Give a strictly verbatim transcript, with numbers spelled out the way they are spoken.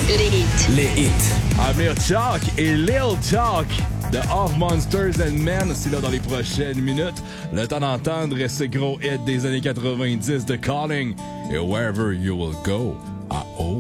Les hits. Les hits. Amir Chalk et Lil Chalk de Of Monsters and Men, c'est là dans les prochaines minutes. Le temps d'entendre ce gros hit des années quatre-vingt-dix de Calling et Wherever You Will Go. Ah oh.